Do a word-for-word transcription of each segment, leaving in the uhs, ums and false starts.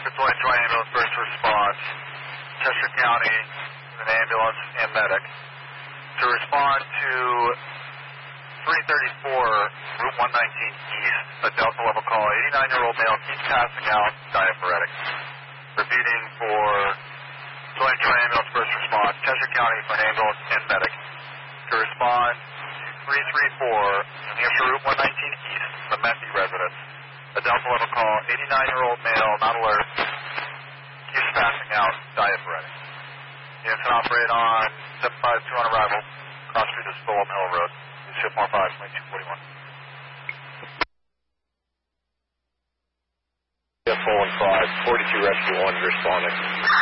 Deploying joint ambulance first response, Chester County, an ambulance and medic, to respond to three thirty-four, Route one nineteen East, a Delta level call. eighty-nine-year-old male keeps passing out, diaphoretic. Repeating for joint joint ambulance first response, Chester County for an ambulance and medic, to respond to three thirty-four, New Hampshire Route one nineteen East, the Memphi residence. A Delta level call, eighty-nine-year-old male, not alert, keeps passing out, diaphoretic. Units can operate on seven five two on arrival, cross street is Fulham Hill Road, ship one five, twenty-two forty-one. Yeah, four one five, forty-two Rescue one responding.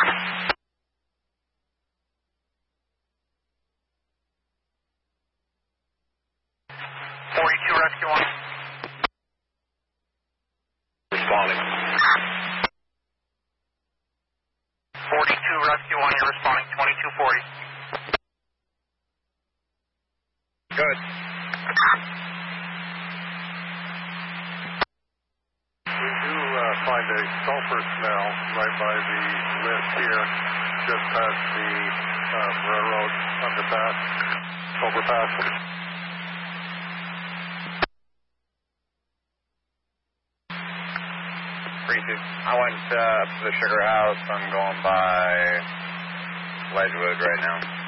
forty-two Rescue one. Responding. forty-two Rescue one, you're responding, twenty-two forty. Good. We do uh, find a sulfur smell right by the lift here, just past the um, railroad underpass, overpass. I went uh, up to the sugar house. I'm going by Ledgewood right now.